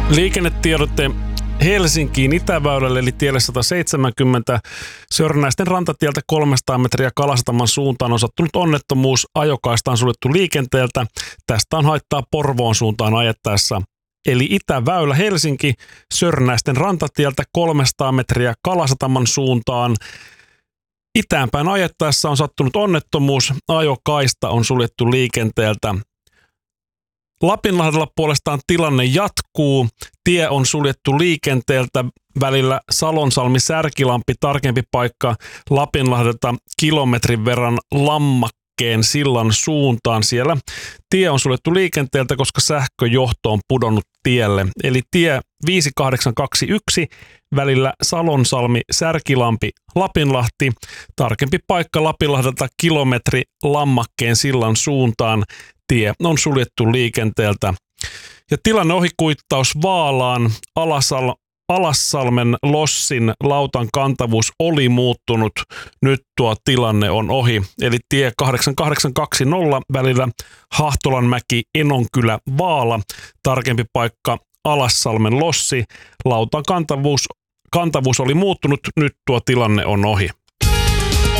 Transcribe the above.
Liikennetiedotte Helsinkiin Itäväylälle eli tielle 170 Sörnäisten rantatieltä 300 metriä Kalasataman suuntaan on sattunut onnettomuus. Ajokaista on suljettu liikenteeltä. Tästä on haittaa Porvoon suuntaan ajettaessa. Eli Itäväylä Helsinki Sörnäisten rantatieltä 300 metriä Kalasataman suuntaan. Itäänpäin ajettaessa on sattunut onnettomuus. Ajokaista on suljettu liikenteeltä. Lapinlahdella puolestaan tilanne jatkuu. Tie on suljettu liikenteeltä välillä Salonsalmi-Särkilampi, tarkempi paikka Lapinlahdelta kilometrin verran Lammakkeen sillan suuntaan. Siellä tie on suljettu liikenteeltä, koska sähköjohto on pudonnut tielle. Eli tie 5821 välillä Salonsalmi-Särkilampi, Lapinlahti, tarkempi paikka Lapinlahdelta kilometri Lammakkeen sillan suuntaan. Tie on suljettu liikenteeltä. Ja tilanne ohikuittaus Vaalaan Alassalmen Lossin lautan kantavuus oli muuttunut. Nyt tuo tilanne on ohi. Eli tie 8820 välillä Hahtolanmäki Enonkylä Vaala, tarkempi paikka Alassalmen Lossi, lautan kantavuus oli muuttunut. Nyt tuo tilanne on ohi.